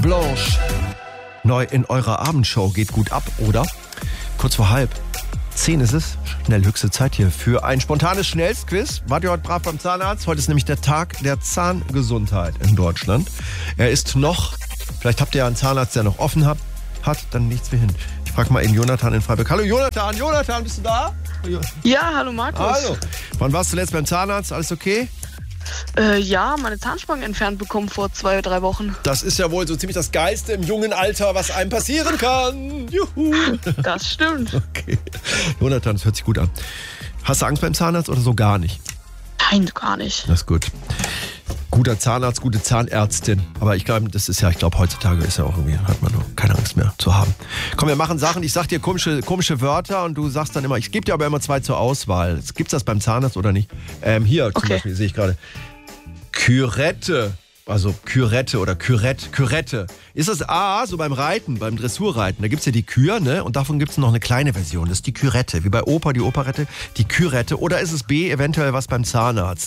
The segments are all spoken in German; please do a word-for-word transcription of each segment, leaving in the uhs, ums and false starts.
Blanche. Neu in eurer Abendshow. Geht gut ab, oder? Kurz vor halb. Zehn ist es. Schnell höchste Zeit hier für ein spontanes Schnellstquiz. Wart ihr heute brav beim Zahnarzt? Heute ist nämlich der Tag der Zahngesundheit in Deutschland. Er ist noch, vielleicht habt ihr ja einen Zahnarzt, der noch offen hat, hat dann nichts wie hin. Ich frage mal eben Jonathan in Freiburg. Hallo Jonathan, Jonathan, bist du da? Ja, hallo Markus. Hallo. Wann warst du zuletzt beim Zahnarzt? Alles okay? Äh, ja, meine Zahnspange entfernt bekommen vor zwei, drei Wochen. Das ist ja wohl so ziemlich das Geilste im jungen Alter, was einem passieren kann. Juhu. Das stimmt. Okay. Jonathan, das hört sich gut an. Hast du Angst beim Zahnarzt oder so gar nicht? Nein, gar nicht. Das ist gut. Guter Zahnarzt, gute Zahnärztin. Aber ich glaube, das ist ja, ich glaube, heutzutage ist ja auch irgendwie, hat man nur keine Angst mehr zu haben. Komm, wir machen Sachen. Ich sag dir komische, komische Wörter und du sagst dann immer, ich gebe dir aber immer zwei zur Auswahl. Gibt's das beim Zahnarzt oder nicht? Ähm, hier zum Okay. Beispiel sehe ich gerade. Kürette. Also Kürette oder Kürette. Kürette. Ist das A, so beim Reiten, beim Dressurreiten, da gibt's ja die Kür, ne? Und davon gibt's noch eine kleine Version. Das ist die Kürette. Wie bei Oper, die Operette, die Kürette. Oder ist es B, eventuell was beim Zahnarzt?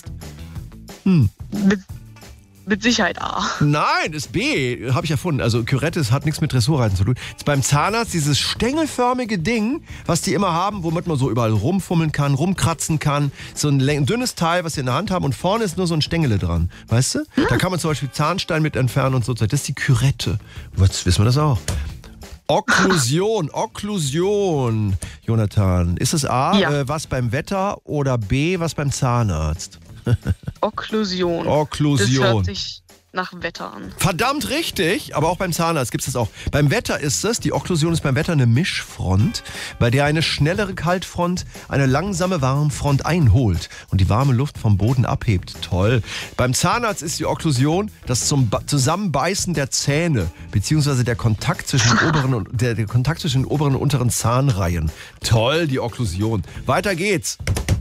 Hm. Mit, mit Sicherheit A. Nein, ist B, habe ich erfunden. Also Kürette hat nichts mit Dressurreiten zu tun. Ist beim Zahnarzt dieses stängelförmige Ding, was die immer haben, womit man so überall rumfummeln kann, rumkratzen kann. So ein, ein dünnes Teil, was sie in der Hand haben und vorne ist nur so ein Stängel dran. Weißt du? Da kann man zum Beispiel Zahnstein mit entfernen und so. Das ist die Kürette. Jetzt wissen wir das auch. Okklusion, Okklusion. Jonathan, ist es A, Ja. äh, was beim Wetter oder B, was beim Zahnarzt? Okklusion. Okklusion. Das hört sich nach Wetter an. Verdammt richtig, aber auch beim Zahnarzt gibt es das auch. Beim Wetter ist es, die Okklusion ist beim Wetter eine Mischfront, bei der eine schnellere Kaltfront eine langsame Warmfront einholt und die warme Luft vom Boden abhebt. Toll. Beim Zahnarzt ist die Okklusion das zum ba- Zusammenbeißen der Zähne, beziehungsweise der Kontakt zwischen den oberen und, der, der Kontakt zwischen den oberen und unteren Zahnreihen. Toll, die Okklusion. Weiter geht's.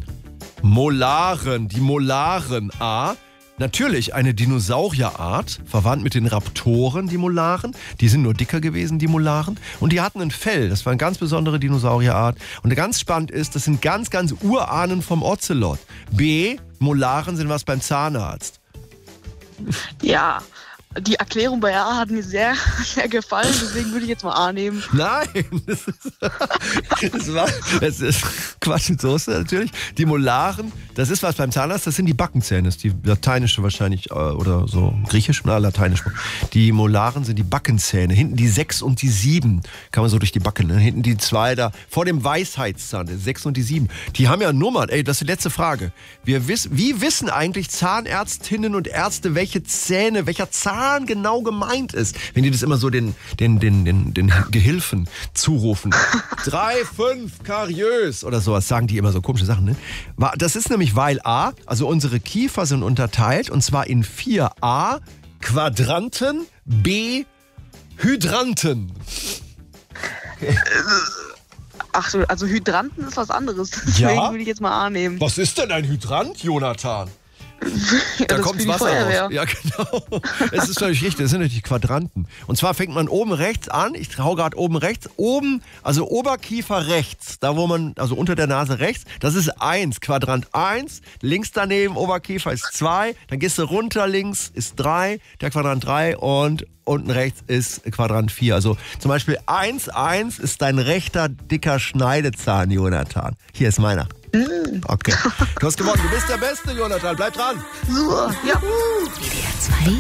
Molaren, die Molaren. A, natürlich eine Dinosaurierart, verwandt mit den Raptoren, die Molaren. Die sind nur dicker gewesen, die Molaren. Und die hatten ein Fell, das war eine ganz besondere Dinosaurierart. Und ganz spannend ist, das sind ganz, ganz Urahnen vom Ocelot. B, Molaren sind was beim Zahnarzt. Ja, die Erklärung bei A hat mir sehr, sehr gefallen, deswegen würde ich jetzt mal A nehmen. Nein, das ist, das war, das ist Quatsch mit Soße natürlich. Die Molaren, das ist was beim Zahnarzt, das sind die Backenzähne, das ist die lateinische wahrscheinlich, äh, oder so griechisch, na, lateinisch. Die Molaren sind die Backenzähne, hinten die sechs und die sieben, kann man so durch die Backen, ne? Hinten die zwei da, vor dem Weisheitszahn, die sechs und die sieben. Die haben ja Nummern, ey, das ist die letzte Frage. Wir wissen, wie wissen eigentlich Zahnärztinnen und Ärzte, welche Zähne, welcher Zahn genau gemeint ist, wenn die das immer so den, den, den, den, den Gehilfen zurufen. Drei, fünf, kariös oder sowas, sagen die immer so komische Sachen. Ne? Das ist nämlich weil A, also unsere Kiefer sind unterteilt und zwar in vier A, Quadranten, B, Hydranten. Ach so, also Hydranten ist was anderes, deswegen Ja? würde ich jetzt mal A nehmen. Was ist denn ein Hydrant, Jonathan? Ja, Da das kommt für das die Wasser Feuerwehr. raus. Ja, genau. Es ist völlig richtig. Das sind natürlich Quadranten. Und zwar fängt man oben rechts an. Ich hau gerade oben rechts. Oben, also Oberkiefer rechts. Da, wo man, also unter der Nase rechts. Das ist eins. Quadrant eins. Links daneben, Oberkiefer ist zwei. Dann gehst du runter links, ist drei. Der Quadrant drei. Und unten rechts ist Quadrant vier. Also zum Beispiel eins, eins ist dein rechter, dicker Schneidezahn, Jonathan. Hier ist meiner. Okay. Du hast gewonnen. Du bist der Beste, Jonathan. Bleib dran. Ja. W D R zwei